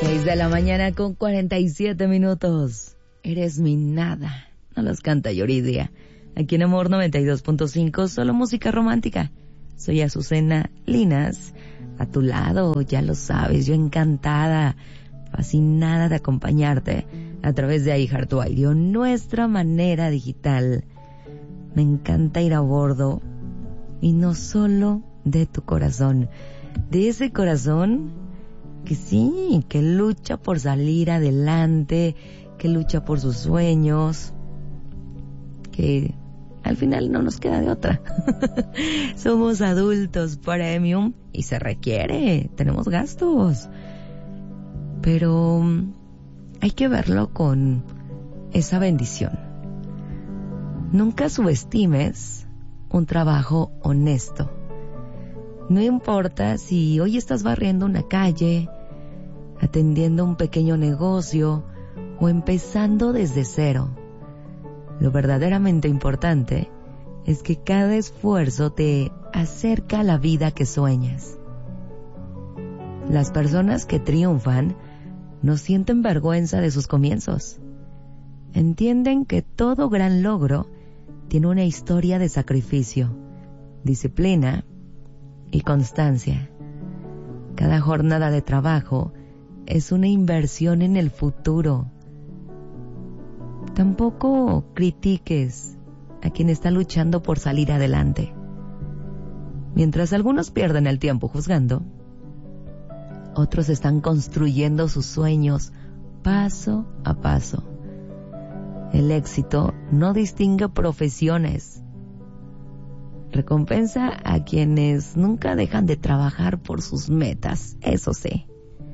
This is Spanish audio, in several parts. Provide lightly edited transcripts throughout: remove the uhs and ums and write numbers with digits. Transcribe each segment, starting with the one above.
6 de la mañana con 47 minutos. Eres mi nada. No los canta Yuridia. Aquí en Amor 92.5, solo música romántica. Soy Azucena Linas. A tu lado, ya lo sabes, yo encantada, fascinada de acompañarte a través de iHeartRadio, nuestra manera digital. Me encanta ir a bordo, y no solo de tu corazón, de ese corazón que sí, que lucha por salir adelante, que lucha por sus sueños, que al final no nos queda de otra. Somos adultos premium y se requiere, tenemos gastos. Pero hay que verlo con esa bendición. Nunca subestimes un trabajo honesto. No importa si hoy estás barriendo una calle, atendiendo un pequeño negocio o empezando desde cero. Lo verdaderamente importante es que cada esfuerzo te acerca a la vida que sueñas. Las personas que triunfan no sienten vergüenza de sus comienzos. Entienden que todo gran logro tiene una historia de sacrificio, disciplina y constancia. Cada jornada de trabajo es una inversión en el futuro. Tampoco critiques a quien está luchando por salir adelante. Mientras algunos pierden el tiempo juzgando, otros están construyendo sus sueños paso a paso. El éxito no distingue profesiones. Recompensa a quienes nunca dejan de trabajar por sus metas, eso sí.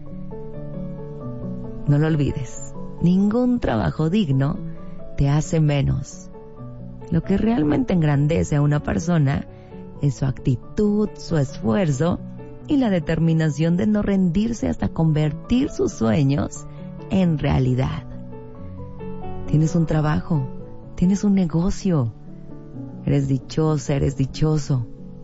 No lo olvides, ningún trabajo digno te hace menos. Lo que realmente engrandece a una persona es su actitud, su esfuerzo y la determinación de no rendirse hasta convertir sus sueños en realidad. Tienes un trabajo, tienes un negocio, eres dichosa, eres dichoso.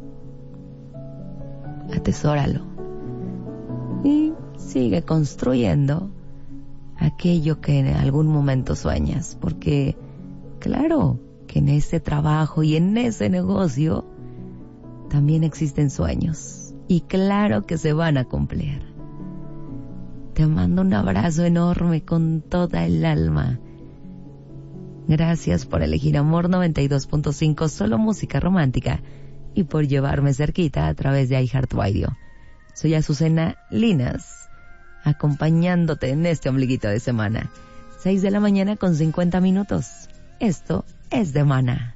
Atesóralo y sigue construyendo aquello que en algún momento sueñas, porque claro que en ese trabajo y en ese negocio también existen sueños y claro que se van a cumplir. Te mando un abrazo enorme con toda el alma. Gracias por elegir Amor 92.5, solo música romántica, y por llevarme cerquita a través de iHeartRadio. Soy Azucena Linas, acompañándote en este ombliguito de semana. 6 de la mañana con 50 minutos. Esto es de Maná.